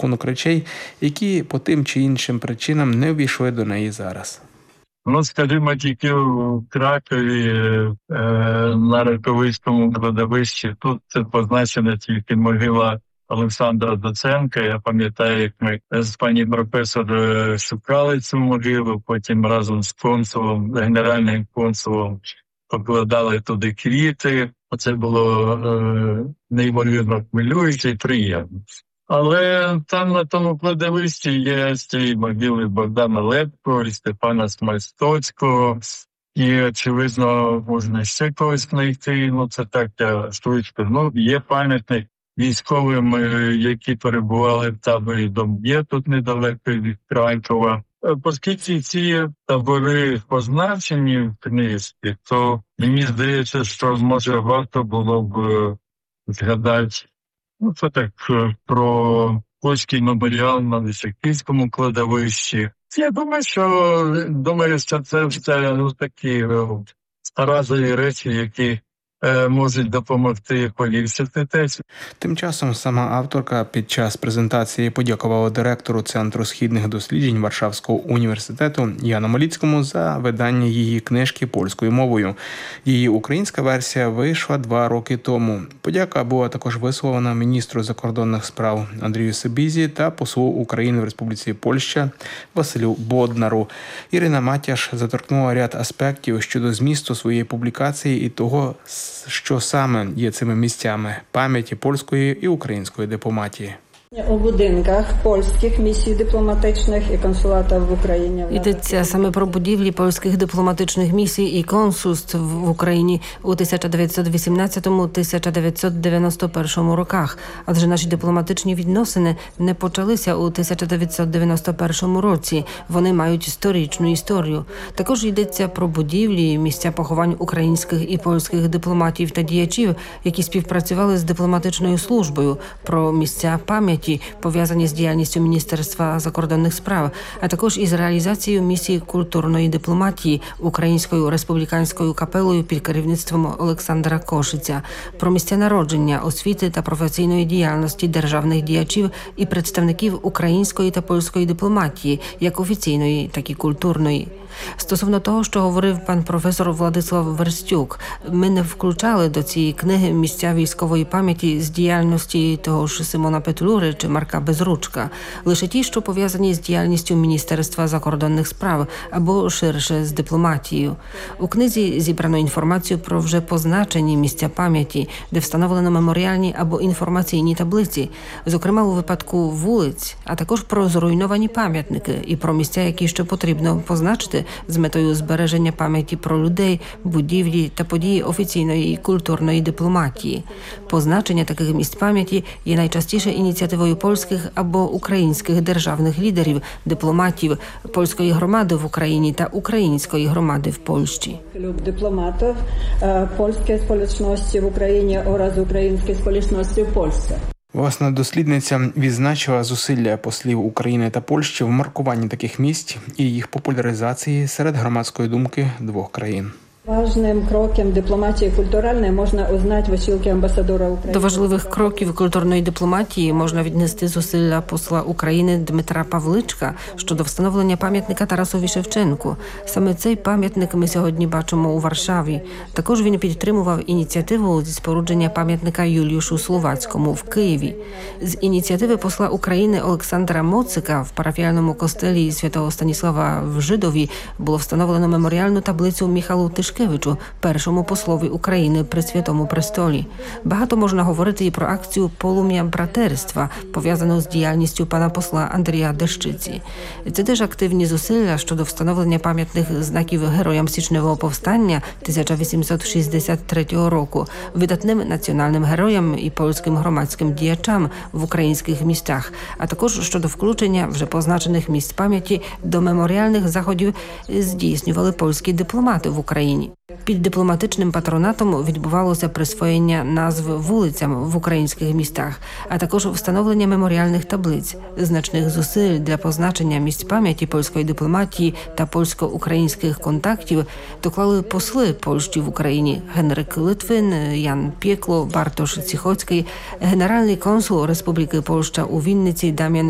рахунок речей, які по тим чи іншим причинам не увійшли до неї зараз. Ну, скажімо, тільки в Кракові на Раковицькому кладовищі тут це позначена тільки могила Олександра Доценка. Я пам'ятаю, як ми з пані професор шукали цю могилу, потім разом з консулом, генеральним консулом покладали туди квіти. Оце було неймовірно хвилююче і приємно. Але там на тому кладовищі є ці могили Богдана Лепко і Степана Смальстоцького. І, очевидно, можна ще когось знайти. Ну, це так, я швидко. Ну, є пам'ятник військовим, які перебували в таборі Дом'є, тут недалеко від Кракова. Оскільки ці табори позначені в книжці, то мені здається, що, може, варто було б згадати, ну, це так, про польський меморіал на Лисаківському кладовищі. Я думаю, що це все такі разові речі, які можуть допомогти поліпшити те. Тим часом сама авторка під час презентації подякувала директору Центру східних досліджень Варшавського університету Яну Маліцькому за видання її книжки польською мовою. Її українська версія вийшла 2 роки тому. Подяка була також висловлена міністру закордонних справ Андрію Сибізі та послу України в Республіці Польща Василю Боднару. Ірина Матяш заторкнула ряд аспектів щодо змісту своєї публікації і того, що саме є цими місцями пам'яті польської і української дипломатії. У будинках польських місій дипломатичних і консулатів в Україні. Йдеться саме про будівлі польських дипломатичних місій і консульств в Україні у 1918-1991 роках. Адже наші дипломатичні відносини не почалися у 1991 році. Вони мають історичну історію. Також йдеться про будівлі, місця поховань українських і польських дипломатів та діячів, які співпрацювали з дипломатичною службою, про місця пам'яті, пов'язані з діяльністю Міністерства закордонних справ, а також із реалізацією місії культурної дипломатії Українською республіканською капелою під керівництвом Олександра Кошиця, про місця народження, освіти та професійної діяльності державних діячів і представників української та польської дипломатії, як офіційної, так і культурної. Стосовно того, що говорив пан професор Владислав Верстюк, ми не включали до цієї книги місця військової пам'яті з діяльності того ж Симона Петлюри чи Марка Безручка, лише ті, що пов'язані з діяльністю Міністерства закордонних справ або ширше з дипломатією. У книзі зібрано інформацію про вже позначені місця пам'яті, де встановлено меморіальні або інформаційні таблиці, зокрема у випадку вулиць, а також про зруйновані пам'ятники і про місця, які ще потрібно позначити з метою збереження пам'яті про людей, будівлі та події офіційної і культурної дипломатії. Позначення таких місць пам'яті є найчастіше ініціативою польських або українських державних лідерів, дипломатів, польської громади в Україні та української громади в Польщі. Дипломатів польської спільноти в Україні oraz української спільноти в Польщі. Власна дослідниця відзначила зусилля послів України та Польщі в маркуванні таких місць і їх популяризації серед громадської думки двох країн. Важним кроком дипломатії культуральної можна узнати висілки амбасадора України. До важливих кроків культурної дипломатії можна віднести зусилля посла України Дмитра Павличка щодо встановлення пам'ятника Тарасові Шевченку. Саме цей пам'ятник ми сьогодні бачимо у Варшаві. Також він підтримував ініціативу зі спорудження пам'ятника Юліушу Словацькому в Києві. З ініціативи посла України Олександра Моцика в парафіальному костелі Святого Станіслава в Жидові було встановлено меморіальну таблицю Міхалу Тишкевичу, першому послові України при Святому Престолі. Багато можна говорити і про акцію «Полум'я братерства», пов'язану з діяльністю пана посла Андрія Дещиці. Це теж активні зусилля щодо встановлення пам'ятних знаків героям Січневого повстання 1863 року, видатним національним героям і польським громадським діячам в українських містах, а також щодо включення вже позначених місць пам'яті до меморіальних заходів здійснювали польські дипломати в Україні. Під дипломатичним патронатом відбувалося присвоєння назв вулицям в українських містах, а також встановлення меморіальних таблиць. Значних зусиль для позначення місць пам'яті польської дипломатії та польсько-українських контактів доклали посли Польщі в Україні Генрик Литвин, Ян Пєкло, Бартош Ціхоцький, генеральний консул Республіки Польща у Вінниці Дам'ян